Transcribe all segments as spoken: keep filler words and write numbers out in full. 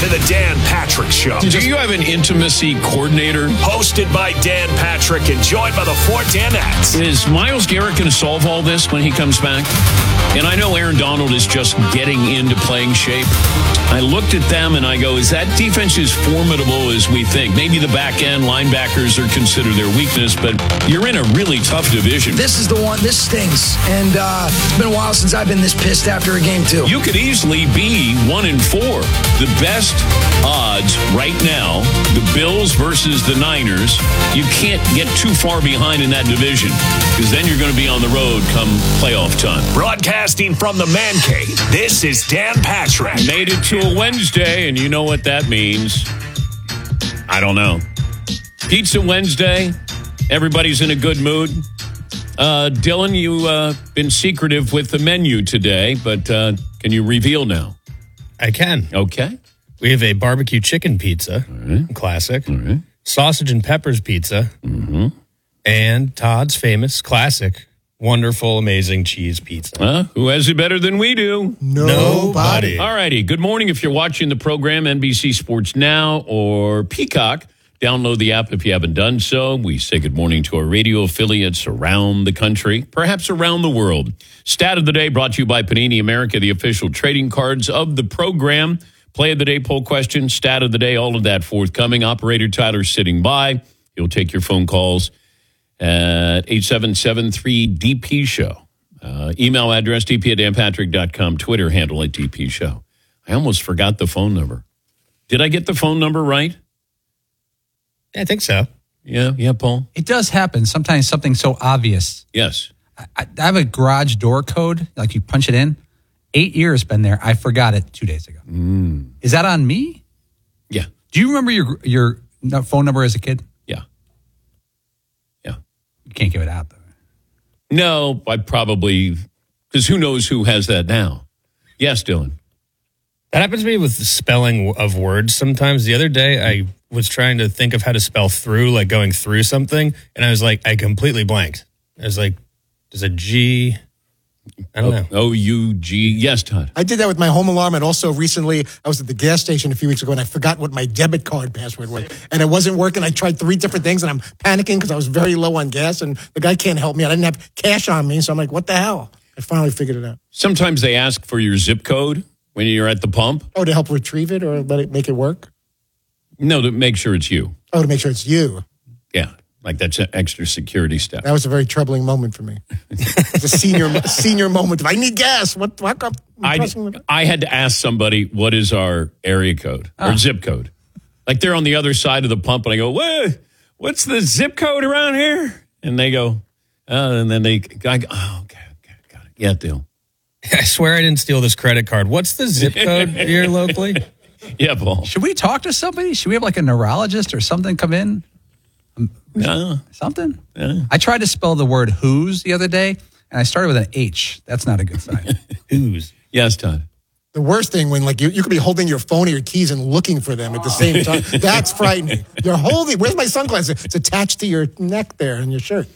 to the Dan Patrick Show. Do you have an intimacy coordinator? Hosted by Dan Patrick and joined by the four Danettes. Is Myles Garrett going to solve all this when he comes back? And I know Aaron Donald is just getting into playing shape. I looked at them and I go, is that defense as formidable as we think? Maybe the back end linebackers are considered their weakness, but you're in a really tough division. This is the one, this stings. And uh, it's been a while since I've been this pissed after a game, too. You could easily be one and four. The best odds right now, the Bills versus the Niners, you can't get too far behind in that division because then you're going to be on the road come playoff time. Broadcasting from the Man Cave, this is Dan Patrick. Made it to a Wednesday, and you know what that means. I don't know. Pizza Wednesday. Everybody's in a good mood. Uh, Dylan, you've uh, been secretive with the menu today, but uh, can you reveal now? I can. Okay. We have a barbecue chicken pizza, right. classic, right. sausage and peppers pizza, mm-hmm. and Todd's famous classic, wonderful, amazing cheese pizza. Uh, who has it better than we do? Nobody. All righty. Good morning. If you're watching the program, N B C Sports Now or Peacock, download the app if you haven't done so. We say good morning to our radio affiliates around the country, perhaps around the world. Stat of the day brought to you by Panini America, the official trading cards of the program. Play of the day, poll question, stat of the day, all of that forthcoming. Operator Tyler sitting by. He'll take your phone calls at eight seven seven three D P show. Uh, email address, d p at dan patrick dot com. Twitter handle at D P show. I almost forgot the phone number. Did I get the phone number right? I think so. Yeah, yeah, Paul? It does happen. Sometimes something so obvious. Yes. I, I have a garage door code, like you punch it in. Eight years been there. I forgot it two days ago. Mm. Is that on me? Yeah. Do you remember your your phone number as a kid? Yeah. Yeah. You can't give it out, though. No, I probably, because who knows who has that now? Yes, Dylan. That happens to me with the spelling of words sometimes. The other day, I was trying to think of how to spell through, like going through something, and I was like, I completely blanked. I was like, there's a G. I don't know. O U G. Yes, Todd. I did that with my home alarm, and also recently I was at the gas station a few weeks ago, and I forgot what my debit card password was, and it wasn't working. I tried three different things, and I'm panicking because I was very low on gas, and the guy can't help me. I didn't have cash on me, so I'm like, what the hell? I finally figured it out. Sometimes they ask for your zip code when you're at the pump. Oh, to help retrieve it or let it make it work? No, to make sure it's you. Oh, to make sure it's you. Yeah. Like that's an extra security step. That was a very troubling moment for me. It's a senior senior moment. If I need gas, what? How come? I, I had to ask somebody, what is our area code or oh. zip code? Like they're on the other side of the pump, and I go, what? What's the zip code around here? And they go, oh, and then they, I go, oh, okay, okay, got it. Yeah, deal. I swear I didn't steal this credit card. What's the zip code here locally? Yeah, Paul. Should we talk to somebody? Should we have like a neurologist or something come in? No. Something? Yeah. I tried to spell the word who's the other day, and I started with an H. That's not a good sign. Who's? Yes, Todd. The worst thing when like you, you could be holding your phone or your keys and looking for them at the same time. That's frightening. You're holding, where's my sunglasses? It's attached to your neck there in your shirt.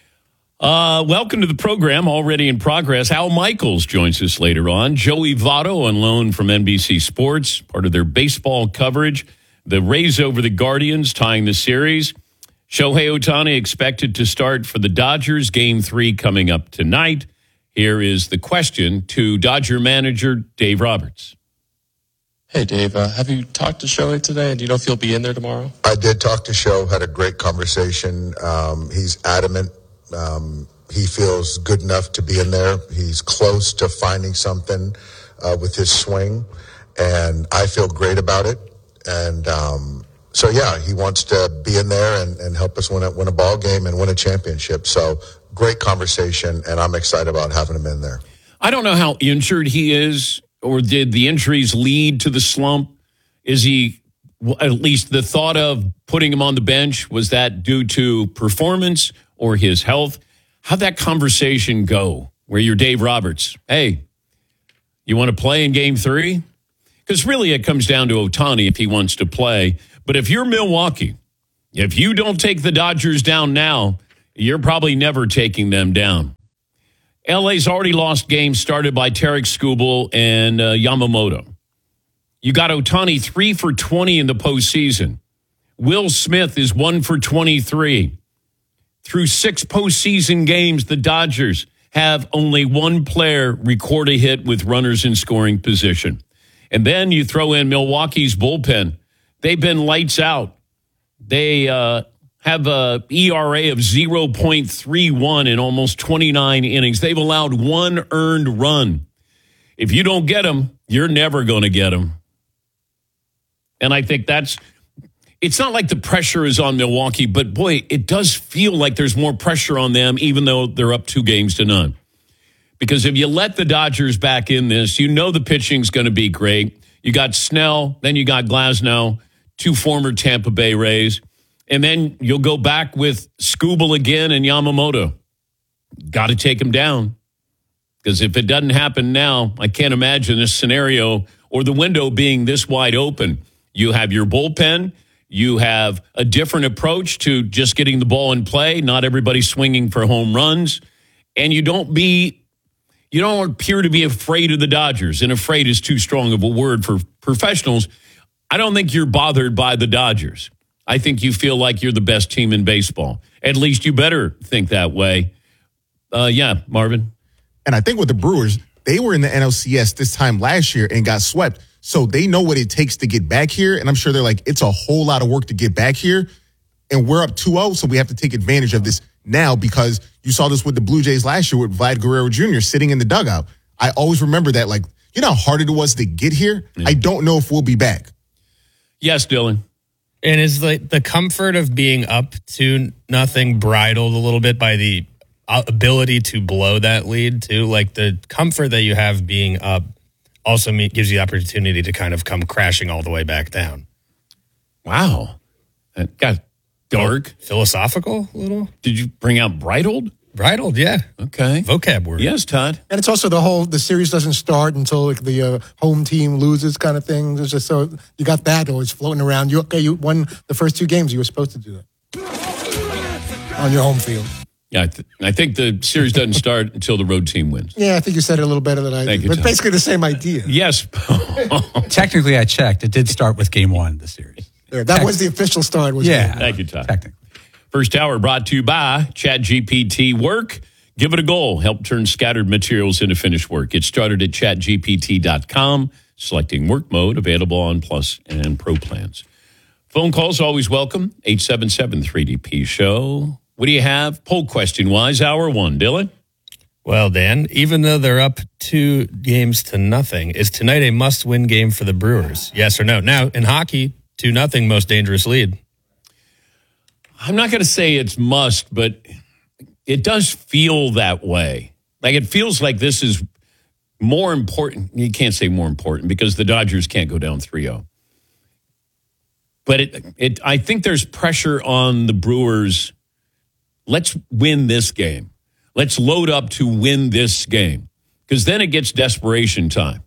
Uh, welcome to the program, already in progress. Al Michaels joins us later on. Joey Votto on loan from N B C Sports, part of their baseball coverage. The Rays over the Guardians tying the series. Shohei Ohtani expected to start for the Dodgers. Game three coming up tonight. Here is the question to Dodger manager Dave Roberts. Hey, Dave, uh, have you talked to Shohei today? And do you know if he'll be in there tomorrow? I did talk to Show, had a great conversation. Um, he's adamant. Um, he feels good enough to be in there. He's close to finding something uh, with his swing, and I feel great about it. And um, so, yeah, he wants to be in there and, and help us win a, win a ball game and win a championship. So great conversation, and I'm excited about having him in there. I don't know how injured he is, or did the injuries lead to the slump? Is he, at least the thought of putting him on the bench, was that due to performance or his health? How'd that conversation go where you're Dave Roberts? Hey, you want to play in game three? Because really it comes down to Ohtani if he wants to play. But if you're Milwaukee, if you don't take the Dodgers down now, you're probably never taking them down. L A's already lost games started by Tarek Skubal and uh, Yamamoto. You got Ohtani three for twenty in the postseason. Will Smith is one for twenty-three. Through six postseason games, the Dodgers have only one player record a hit with runners in scoring position. And then you throw in Milwaukee's bullpen. They've been lights out. They uh, have a E R A of zero point three one in almost twenty-nine innings. They've allowed one earned run. If you don't get them, you're never going to get them. And I think that's, it's not like the pressure is on Milwaukee, but boy, it does feel like there's more pressure on them, even though they're up two games to none. Because if you let the Dodgers back in this, you know the pitching's going to be great. You got Snell, then you got Glasnow, two former Tampa Bay Rays. And then you'll go back with Skubal again and Yamamoto. Got to take them down. Because if it doesn't happen now, I can't imagine this scenario or the window being this wide open. You have your bullpen. You have a different approach to just getting the ball in play. Not everybody swinging for home runs. And you don't be, you don't appear to be afraid of the Dodgers. And afraid is too strong of a word for professionals. I don't think you're bothered by the Dodgers. I think you feel like you're the best team in baseball. At least you better think that way. Uh, yeah, Marvin. And I think with the Brewers, they were in the N L C S this time last year and got swept. So they know what it takes to get back here. And I'm sure they're like, it's a whole lot of work to get back here. And we're up two oh, so we have to take advantage of this now, because you saw this with the Blue Jays last year with Vlad Guerrero Junior sitting in the dugout. I always remember that. Like, you know how hard it was to get here? Yeah. I don't know if we'll be back. Yes, Dylan. And is the, the comfort of being up to nothing bridled a little bit by the ability to blow that lead too? Like the comfort that you have being up also gives you the opportunity to kind of come crashing all the way back down. Wow. That got dark. Philosophical a little? Did you bring out bridled? Bridled, yeah. Okay. Vocab word. Yes, Todd. And it's also the whole, the series doesn't start until like the uh, home team loses kind of thing. It's just so you got that always floating around. You okay? You won the first two games. You were supposed to do that on your home field. Yeah, I, th- I think the series doesn't start until the road team wins. Yeah, I think you said it a little better than I Thank did. you, But Tom. basically the same idea. Yes. Technically, I checked. It did start with game one of the series. There, that was the official start. Was Yeah. it? Thank you, Todd. Technically. First hour brought to you by ChatGPT Work. Give it a goal. Help turn scattered materials into finished work. Get started at chat G P T dot com. Selecting work mode, available on Plus and Pro plans. Phone calls always welcome. eight seven seven three D P show. What do you have? Poll question wise, hour one. Dylan? Well, Dan, even though they're up two games to nothing, is tonight a must-win game for the Brewers? Yes or no? Now, in hockey, two nothing, most dangerous lead. I'm not going to say it's must, but it does feel that way. Like it feels like this is more important. You can't say more important because the Dodgers can't go down three oh. But it, it, I think there's pressure on the Brewers. Let's win this game. Let's load up to win this game. Because then it gets desperation time.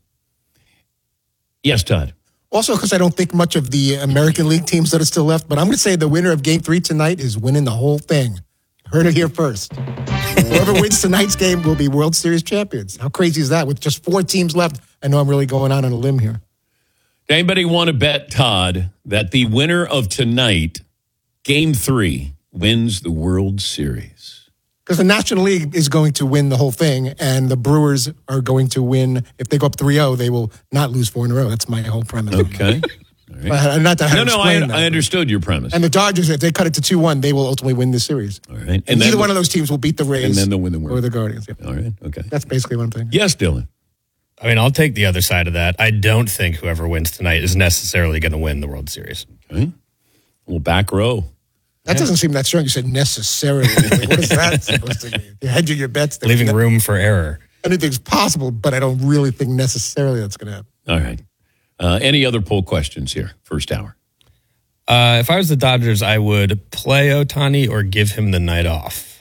Yes, Todd. Also, because I don't think much of the American League teams that are still left, but I'm going to say the winner of Game Three tonight is winning the whole thing. Heard it here first. Whoever wins tonight's game will be World Series champions. How crazy is that? With just four teams left, I know I'm really going out on a limb here. Anybody want to bet, Todd, that the winner of tonight, Game Three, wins the World Series? Because the National League is going to win the whole thing, and the Brewers are going to win. If they go up three oh, they will not lose four in a row. That's my whole premise. Okay. All right. But not that I No, no, I, that. I understood your premise. And the Dodgers, if they cut it to two one, they will ultimately win the series. All right. And, And either then- one of those teams will beat the Rays. And then they'll win the World. Or the Guardians. Yeah. All right. Okay. That's basically what I'm thinking. Yes, Dylan. I mean, I'll take the other side of that. I don't think whoever wins tonight is necessarily going to win the World Series. Okay. Well, back row. That doesn't seem that strong. You said necessarily. Like, what is that supposed to mean? You're hedging your bets. that Leaving room for error. Anything's possible, but I don't really think necessarily that's going to happen. All right. Uh, any other poll questions here? First hour. Uh, if I was the Dodgers, I would play Ohtani or give him the night off.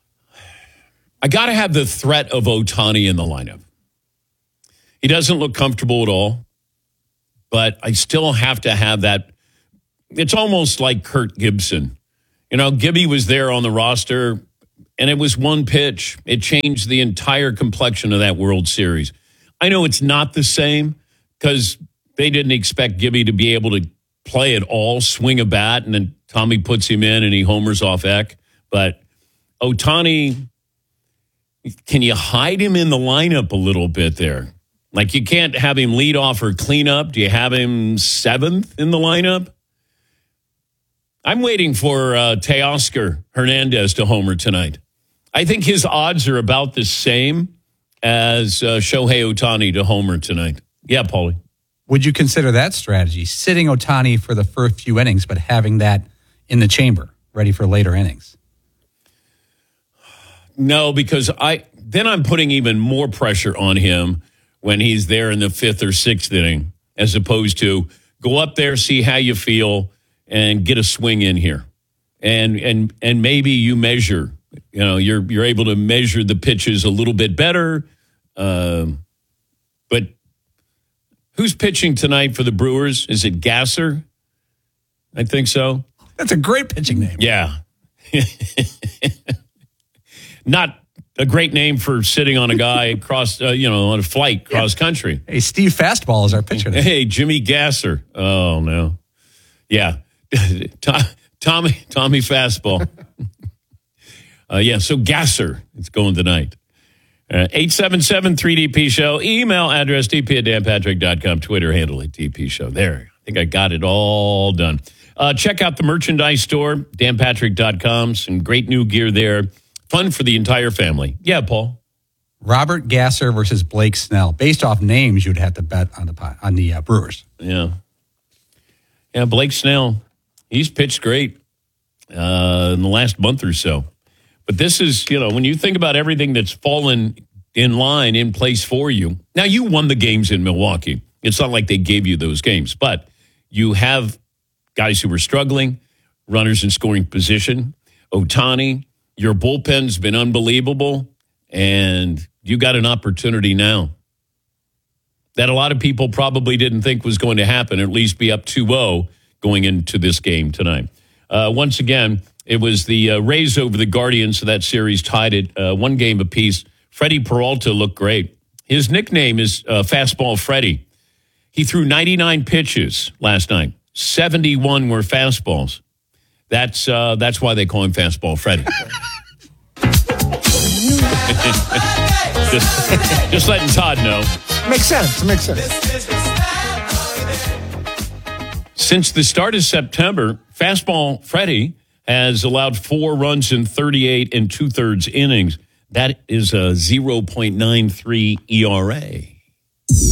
I got to have the threat of Ohtani in the lineup. He doesn't look comfortable at all, but I still have to have that. It's almost like Kurt Gibson. You know, Gibby was there on the roster, and it was one pitch. It changed the entire complexion of that World Series. I know it's not the same because they didn't expect Gibby to be able to play at all, swing a bat, and then Tommy puts him in and he homers off Eck. But Ohtani, can you hide him in the lineup a little bit there? Like, you can't have him lead off or clean up. Do you have him seventh in the lineup? I'm waiting for uh, Teoscar Hernandez to homer tonight. I think his odds are about the same as uh, Shohei Ohtani to homer tonight. Yeah, Paulie. Would you consider that strategy, sitting Ohtani for the first few innings, but having that in the chamber, ready for later innings? No, because I then I'm putting even more pressure on him when he's there in the fifth or sixth inning, as opposed to go up there, see how you feel, and get a swing in here. And and and maybe you measure, you know, you're you're able to measure the pitches a little bit better. Um, but who's pitching tonight for the Brewers? Is it Gasser? I think so. That's a great pitching name. Yeah. Not a great name for sitting on a guy across, uh, you know, on a flight cross yeah. country. Hey, Steve Fastball is our pitcher. Hey, Jimmy Gasser. Oh, no. Yeah. Tommy Tommy Fastball. uh, yeah, so Gasser is going tonight. Uh, eight seven seven three D P show. Email address d p at dan patrick dot com. Twitter handle at D P show. There. I think I got it all done. Uh, check out the merchandise store, dan patrick dot com. Some great new gear there. Fun for the entire family. Yeah, Paul. Robert Gasser versus Blake Snell. Based off names, you'd have to bet on the on the uh, Brewers. Yeah. Yeah, Blake Snell, he's pitched great uh, in the last month or so. But this is, you know, when you think about everything that's fallen in line, in place for you. Now, you won the games in Milwaukee. It's not like they gave you those games. But you have guys who were struggling, runners in scoring position. Ohtani, your bullpen's been unbelievable, and you got an opportunity now that a lot of people probably didn't think was going to happen, or at least be up two oh going into this game tonight. Uh, once again, it was the uh, Rays over the Guardians, so that series tied it uh, one game apiece. Freddie Peralta looked great. His nickname is uh, Fastball Freddie. He threw ninety-nine pitches last night. seventy-one were fastballs. That's uh, that's why they call him Fastball Freddie. just, just letting Todd know. Makes sense. Makes sense. Since the start of September, Fastball Freddie has allowed four runs in thirty-eight and two-thirds innings. That is a zero point nine three E R A.